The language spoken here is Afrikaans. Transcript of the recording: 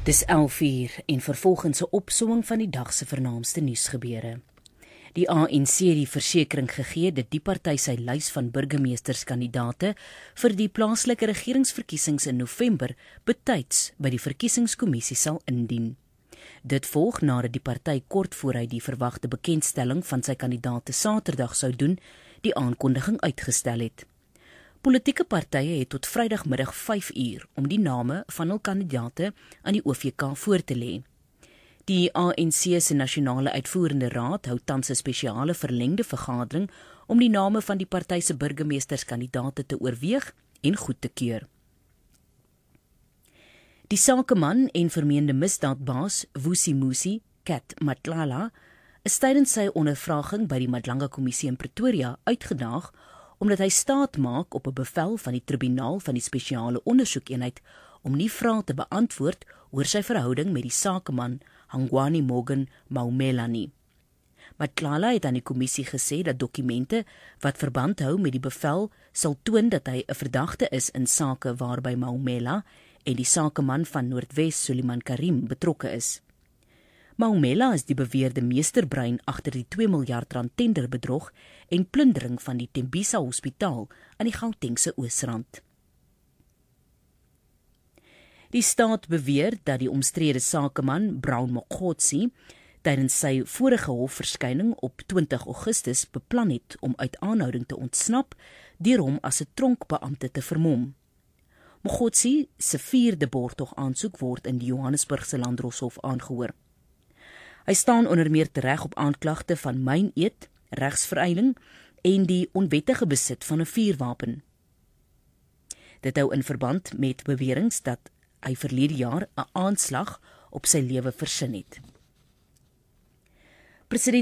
Dis 11:00 en vervolgens 'n opsomming van die dag se vernaamste nuusgebeure. Die ANC het die versekering gegee dat die party sy lys van burgemeesterskandidaate vir die plaaslike regeringsverkiesings in November betyds by die verkiesingskommissie sal indien. Dit volg nadat die party kort voor hy die verwagte bekendstelling van sy kandidaate Saterdag sou doen, die aankondiging uitgestel het. Politieke partye het tot Vrydagmiddag 5:00 om die name van hul kandidaate aan die OVK voor te lê. Die ANC se nasionale uitvoerende raad hou tans 'n spesiale verlengde vergadering om die name van die party se burgemeesterskandidaate te oorweeg en goed te keur. Die sakeman en vermeende misdaadbaas Vusimuzi Kat Matlala is tydens sy ondervraging by die Madlanga-kommissie in Pretoria uitgedaag omdat hy staat maak op 'n bevel van die tribunaal van die spesiale ondersoekeenheid om nie vrae te beantwoord oor sy verhouding met die sakeman Hangwani Morgan Maumela nie. Matlala het aan die kommissie gesê dat dokumente wat verband hou met die bevel sal toon dat hy 'n verdagte is in sake waarby Maumela en die sakeman van Noordwes Suliman Karim betrokke is. Maumela is die beweerde meesterbrein agter die 2 miljard rand tenderbedrog en plundering van die Tembisa Hospitaal aan die Gautengse Oosrand. Die staat beweer dat die omstrede sakeman Brown Mokgotsi tydens sy vorige hofverskyning op 20 Augustus beplan het om uit aanhouding te ontsnap deur hom as 'n tronkbeampte te vermom. Mokgotsi se 4de borgtog aansoek word in die Johannesburgse Landdroshof aangehoor. Hy staan onder meer tereg op aanklagte van myneed, regsvereiling en die onwettige besit van 'n vuurwapen. Dit hou in verband met beweringe dat hy verlede jaar 'n aanslag op sy lewe versin het. President